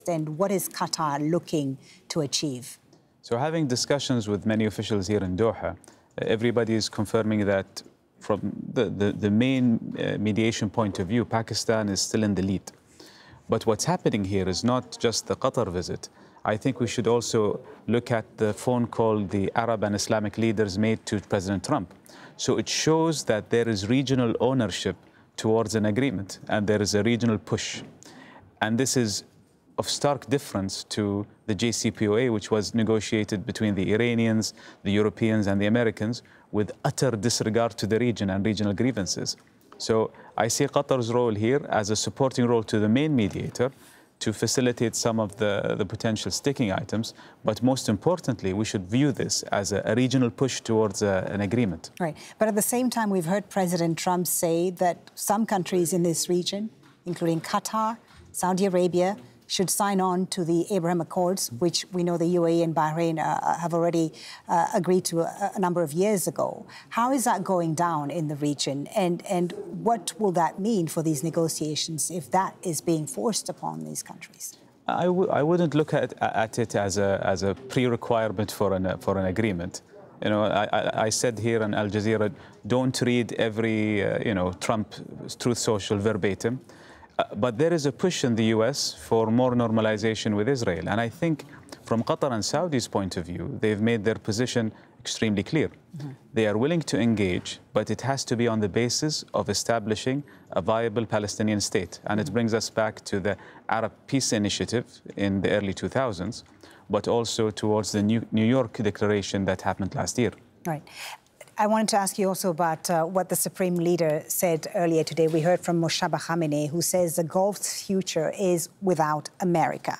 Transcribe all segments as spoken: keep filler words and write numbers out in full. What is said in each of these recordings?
And what is Qatar looking to achieve? So having discussions with many officials here in Doha, everybody is confirming that from the, the, the main uh, mediation point of view, Pakistan is still in the lead. But what's happening here is not just the Qatar visit. I think we should also look at the phone call the Arab and Islamic leaders made to President Trump. So it shows that there is regional ownership towards an agreement, and there is a regional push. And this is of stark difference to the J C P O A, which was negotiated between the Iranians, the Europeans, and the Americans, with utter disregard to the region and regional grievances. So I see Qatar's role here as a supporting role to the main mediator to facilitate some of the, the potential sticking items. But most importantly, we should view this as a, a regional push towards a, an agreement. Right. But at the same time, we've heard President Trump say that some countries in this region, including Qatar, Saudi Arabia, should sign on to the Abraham Accords, which we know the U A E and Bahrain uh, have already uh, agreed to a, a number of years ago. How is that going down in the region? And, and what will that mean for these negotiations if that is being forced upon these countries? I, w I wouldn't look at, at it as a, as a pre-requirement for an, for an agreement. You know, I, I, I said here on Al Jazeera, don't read every, uh, you know, Trump Truth Social verbatim. Uh, but there is a push in the U S for more normalization with Israel. And I think from Qatar and Saudi's point of view, they've made their position extremely clear. Mm-hmm. They are willing to engage, but it has to be on the basis of establishing a viable Palestinian state. And mm-hmm. it brings us back to the Arab Peace Initiative in the early two thousands, but also towards the New, New York Declaration that happened last year. Right. I wanted to ask you also about uh, what the Supreme Leader said earlier today. We heard from Mojtaba Khamenei, who says the Gulf's future is without America.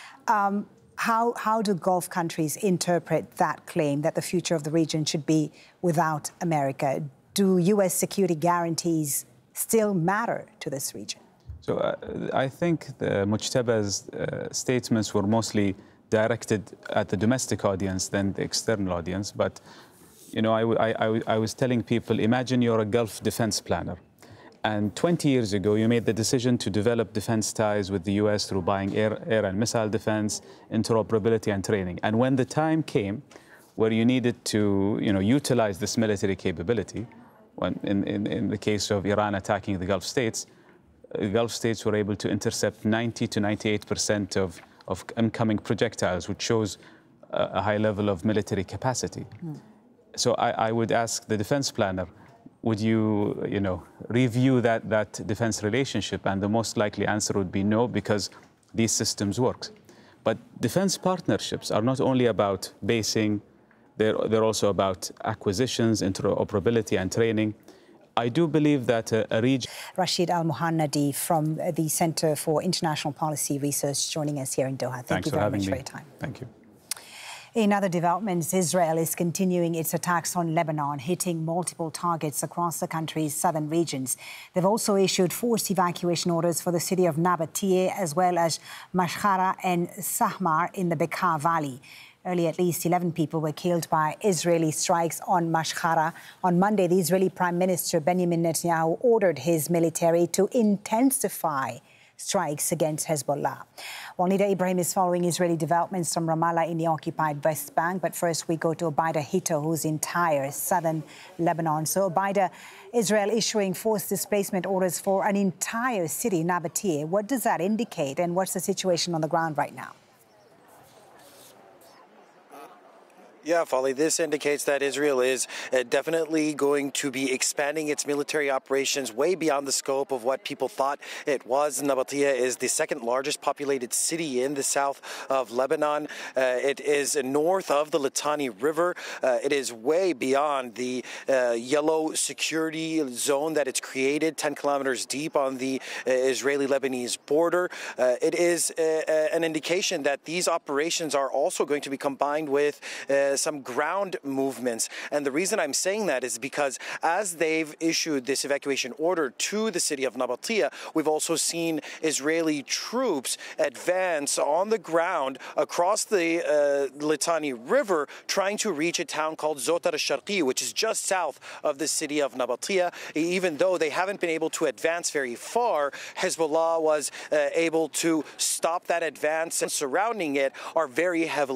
Um, how, how do Gulf countries interpret that claim that the future of the region should be without America? Do U S security guarantees still matter to this region? So uh, I think the Mojtaba's uh, statements were mostly directed at the domestic audience than the external audience. But you know, I, I, I was telling people, imagine you're a Gulf defense planner. And twenty years ago, you made the decision to develop defense ties with the U S through buying air, air and missile defense, interoperability and training. And when the time came where you needed to, you know, utilize this military capability, when in, in, in the case of Iran attacking the Gulf states, the Gulf states were able to intercept ninety to ninety-eight percent of, of incoming projectiles, which shows a, a high level of military capacity. Mm. So I, I would ask the defense planner, would you, you know, review that, that defense relationship? And the most likely answer would be no, because these systems work. But defense partnerships are not only about basing, they're, they're also about acquisitions, interoperability and training. I do believe that a, a region... Rashid Al-Muhannadi from the Center for International Policy Research joining us here in Doha. Thank Thanks you very for much me. for your time. Thank you. In other developments, Israel is continuing its attacks on Lebanon, hitting multiple targets across the country's southern regions. They've also issued forced evacuation orders for the city of Nabatea, as well as Mashkhara and Sahmar in the Bekaa Valley. Early, at least eleven people were killed by Israeli strikes on Mashkhara. On Monday, the Israeli Prime Minister Benjamin Netanyahu ordered his military to intensify strikes against Hezbollah. Well, Nida Ibrahim is following Israeli developments from Ramallah in the occupied West Bank. But first, we go to Obaida Hito, who's in Tyre, southern Lebanon. So, Obaida, Israel issuing forced displacement orders for an entire city, Nabatea. What does that indicate, and what's the situation on the ground right now? Yeah, Folly, this indicates that Israel is uh, definitely going to be expanding its military operations way beyond the scope of what people thought it was. Nabatea is the second largest populated city in the south of Lebanon. Uh, it is north of the Litani River. Uh, it is way beyond the uh, yellow security zone that it's created, ten kilometers deep on the uh, Israeli-Lebanese border. Uh, it is uh, an indication that these operations are also going to be combined with uh, some ground movements. And the reason I'm saying that is because as they've issued this evacuation order to the city of Nabatea, we've also seen Israeli troops advance on the ground across the uh, Litani River, trying to reach a town called Zotar al-Sharqi, which is just south of the city of Nabatea. Even though they haven't been able to advance very far, Hezbollah was uh, able to stop that advance, and surrounding it are very heavily